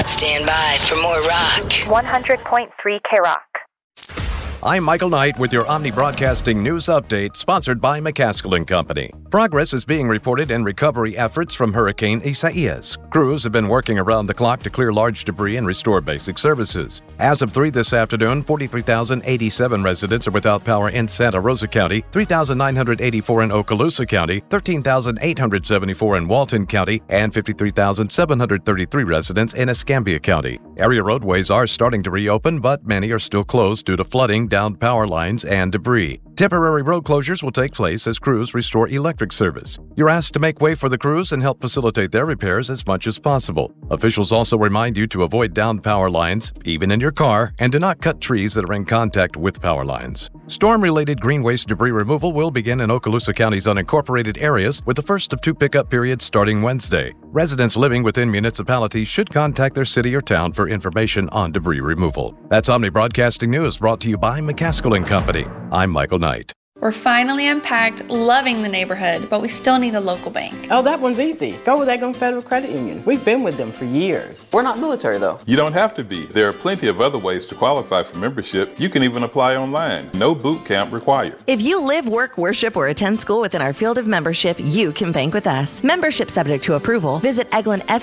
Stand by for more rock. 100.3 K-Rock. I'm Michael Knight with your Omni Broadcasting News Update, sponsored by McCaskill & Company. Progress is being reported in recovery efforts from Hurricane Isaias. Crews have been working around the clock to clear large debris and restore basic services. As of 3 this afternoon, 43,087 residents are without power in Santa Rosa County, 3,984 in Okaloosa County, 13,874 in Walton County, and 53,733 residents in Escambia County. Area roadways are starting to reopen, but many are still closed due to flooding, downed power lines, and debris. Temporary road closures will take place as crews restore electric service. You're asked to make way for the crews and help facilitate their repairs as much as possible. Officials also remind you to avoid downed power lines, even in your car, and do not cut trees that are in contact with power lines. Storm-related green waste debris removal will begin in Okaloosa County's unincorporated areas, with the first of 2 pickup periods starting Wednesday. Residents living within municipalities should contact their city or town for information on debris removal. That's Omni Broadcasting News, brought to you by McCaskill & Company. I'm Michael Knight. We're finally unpacked, loving the neighborhood, but we still need a local bank. Oh, that one's easy. Go with Eglin Federal Credit Union. We've been with them for years. We're not military, though. You don't have to be. There are plenty of other ways to qualify for membership. You can even apply online. No boot camp required. If you live, work, worship, or attend school within our field of membership, you can bank with us. Membership subject to approval. Visit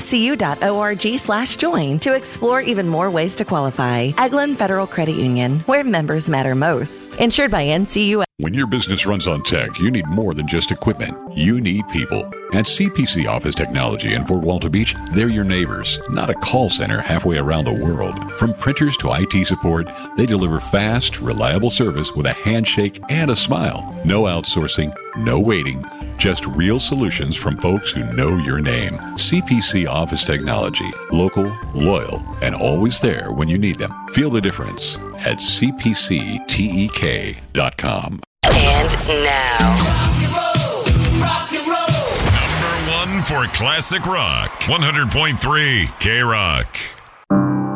eglinfcu.org/join to explore even more ways to qualify. Eglin Federal Credit Union, where members matter most. Insured by NCUA. When your business runs on tech, you need more than just equipment. You need people. At CPC Office Technology in Fort Walton Beach, they're your neighbors, not a call center halfway around the world. From printers to IT support, they deliver fast, reliable service with a handshake and a smile. No outsourcing, no waiting, just real solutions from folks who know your name. CPC Office Technology, local, loyal, and always there when you need them. Feel the difference at cpctek.com. And now, rock and roll. Number 1 for classic rock, 100.3 K-Rock.